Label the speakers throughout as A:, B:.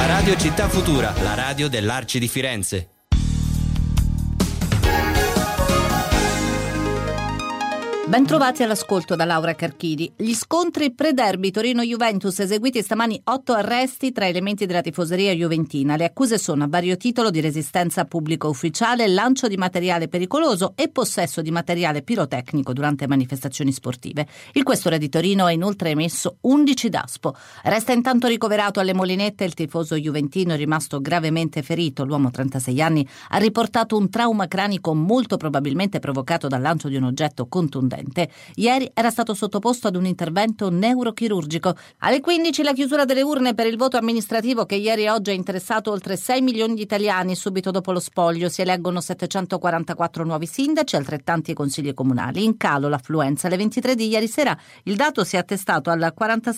A: Radio Città Futura, la radio dell'Arci di Firenze.
B: Bentrovati all'ascolto da Laura Carchidi. Gli scontri pre-derby Torino-Juventus, eseguiti stamani 8 arresti tra elementi della tifoseria juventina. Le accuse sono a vario titolo di resistenza pubblica ufficiale, lancio di materiale pericoloso e possesso di materiale pirotecnico durante manifestazioni sportive. Il questore di Torino ha inoltre emesso 11 daspo. Resta intanto ricoverato alle Molinette il tifoso juventino rimasto gravemente ferito. L'uomo, 36 anni, ha riportato un trauma cranico molto probabilmente provocato dal lancio di un oggetto contundente. Ieri era stato sottoposto ad un intervento neurochirurgico. Alle 15 la chiusura delle urne per il voto amministrativo che ieri e oggi ha interessato oltre 6 milioni di italiani. Subito dopo lo spoglio si eleggono 744 nuovi sindaci, altrettanti consigli comunali. In calo l'affluenza. Alle 23 di ieri sera il dato si è attestato al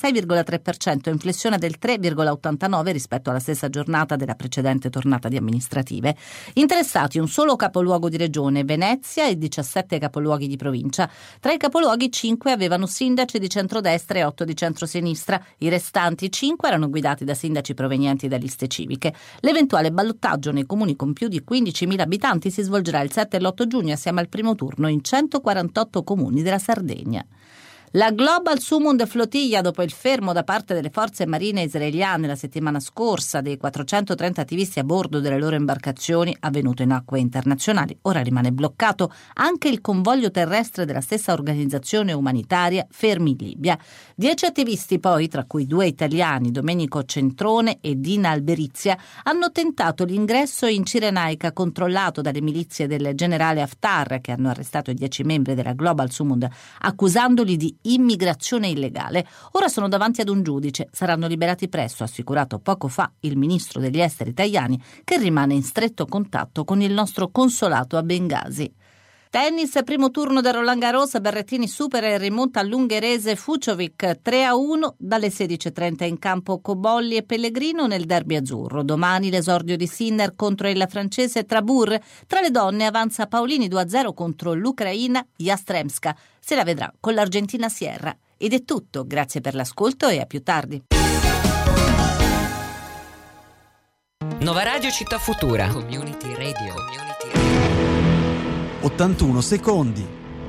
B: 46,3%, inflessione del 3,89 rispetto alla stessa giornata della precedente tornata di amministrative. Interessati un solo capoluogo di regione, Venezia, e 17 capoluoghi di provincia. Tra i capoluoghi 5 avevano sindaci di centrodestra e 8 di centrosinistra. I restanti 5 erano guidati da sindaci provenienti da liste civiche. L'eventuale ballottaggio nei comuni con più di 15.000 abitanti si svolgerà il 7 e l'8 giugno assieme al primo turno in 148 comuni della Sardegna. La Global Sumund Flotilla, dopo il fermo da parte delle forze marine israeliane la settimana scorsa dei 430 attivisti a bordo delle loro imbarcazioni, avvenuto in acque internazionali, ora rimane bloccato anche il convoglio terrestre della stessa organizzazione umanitaria fermi in Libia. 10 attivisti poi, tra cui 2 italiani, Domenico Centrone e Dina Alberizia, hanno tentato l'ingresso in Cirenaica, controllato dalle milizie del generale Haftar, che hanno arrestato i 10 membri della Global Sumund, accusandoli di immigrazione illegale. Ora sono davanti ad un giudice, saranno liberati presto, ha assicurato poco fa il ministro degli esteri italiani, che rimane in stretto contatto con il nostro consolato a Bengasi. Tennis, primo turno del Roland Garros, Berrettini supera e rimonta all'ungherese Fucsovic 3-1 dalle 16.30 in campo Cobolli e Pellegrino nel derby azzurro. Domani l'esordio di Sinner contro il francese Trabur. Tra le donne avanza Paolini 2-0 contro l'Ucraina Yastremska. Se la vedrà con l'Argentina Sierra. Ed è tutto, grazie per l'ascolto e a più tardi.
A: Nova Radio Città Futura.
C: Community Radio.
D: 81 secondi.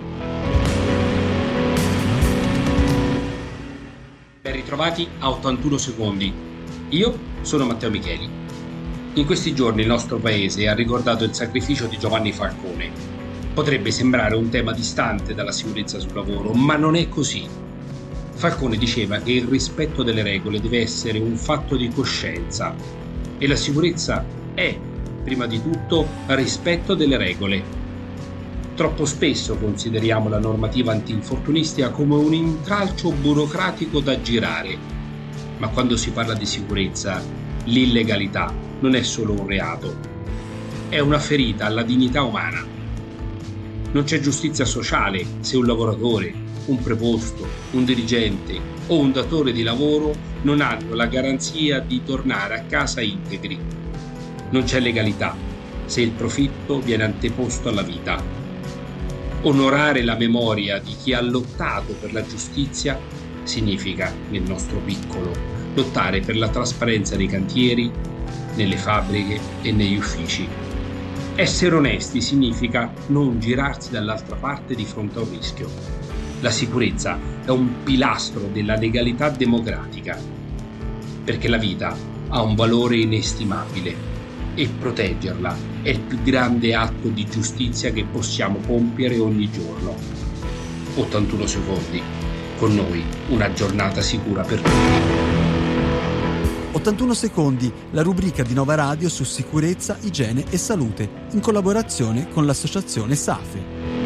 E: Ben ritrovati a 81 secondi. Io sono Matteo Micheli. In questi giorni il nostro paese ha ricordato il sacrificio di Giovanni Falcone. Potrebbe sembrare un tema distante dalla sicurezza sul lavoro, ma non è così. Falcone diceva che il rispetto delle regole deve essere un fatto di coscienza e la sicurezza è, prima di tutto, rispetto delle regole. Troppo spesso consideriamo la normativa antinfortunistica come un intralcio burocratico da girare, ma quando si parla di sicurezza, l'illegalità non è solo un reato, è una ferita alla dignità umana. Non c'è giustizia sociale se un lavoratore, un preposto, un dirigente o un datore di lavoro non hanno la garanzia di tornare a casa integri. Non c'è legalità se il profitto viene anteposto alla vita. Onorare la memoria di chi ha lottato per la giustizia significa, nel nostro piccolo, lottare per la trasparenza nei cantieri, nelle fabbriche e negli uffici. Essere onesti significa non girarsi dall'altra parte di fronte a un rischio. La sicurezza è un pilastro della legalità democratica, perché la vita ha un valore inestimabile e proteggerla è il più grande atto di giustizia che possiamo compiere ogni giorno. 81 secondi. Con noi una giornata sicura per tutti.
D: 81 secondi, la rubrica di Nova Radio su sicurezza, igiene e salute, in collaborazione con l'associazione SAFE.